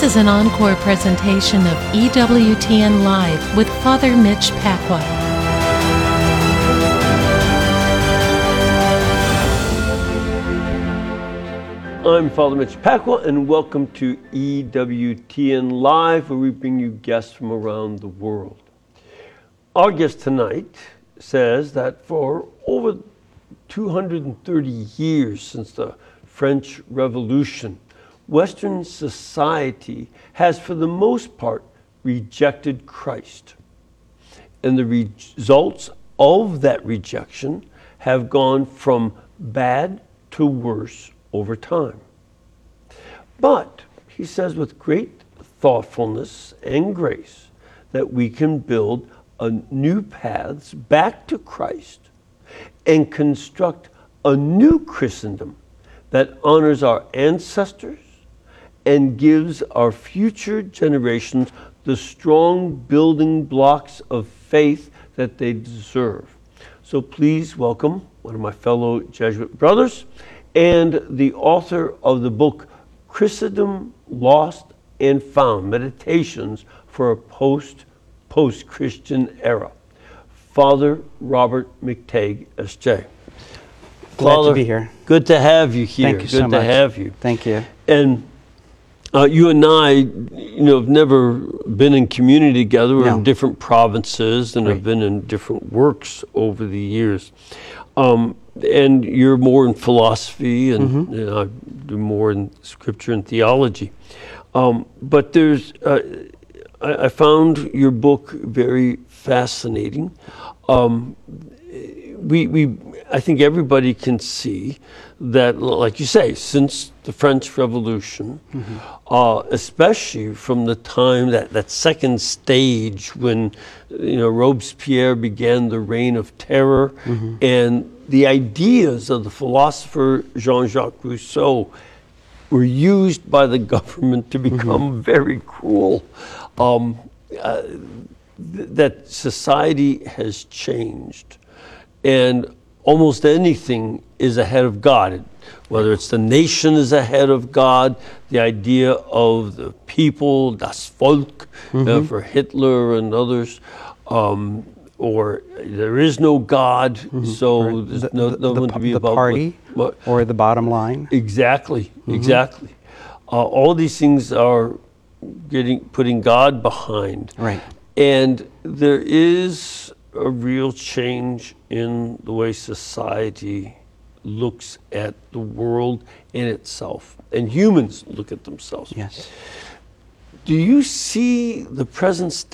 is an encore presentation of EWTN Live with Father Mitch Pacwa. I'm Father Mitch Pacwa, and welcome to EWTN Live, where we bring you guests from around the world. Our guest tonight says that for over 230 years since the French Revolution, Western society has, for the most part, rejected Christ. And the results of that rejection have gone from bad to worse over time. But he says with great thoughtfulness and grace that we can build new paths back to Christ and construct a new Christendom that honors our ancestors and gives our future generations the strong building blocks of faith that they deserve. So please welcome one of my fellow Jesuit brothers and the author of the book Christendom Lost and Found, Meditations for a Post-Christian Era, Father Robert McTeigue, S.J. Glad to be here. Good to have you here. Thank you so much. Good to have you. Thank you. And you and I, have never been in community together. We're in different provinces and have been in different works over the years. And you're more in philosophy, and I do more in scripture and theology. But there's, I found your book very fascinating. I think everybody can see that, like you say, since the French Revolution, especially from the time that second stage when Robespierre began the Reign of Terror, and the ideas of the philosopher Jean-Jacques Rousseau were used by the government to become very cruel. That society has changed, and almost anything is ahead of God. Whether it's the nation is ahead of God, the idea of the people, das Volk, for Hitler and others, or there is no God, so there's no one to be the about. Party, or the bottom line. Exactly, exactly. All these things are putting God behind. Right. And there is a real change in the way society looks at the world and itself, and humans look at themselves. Yes. Do you see the present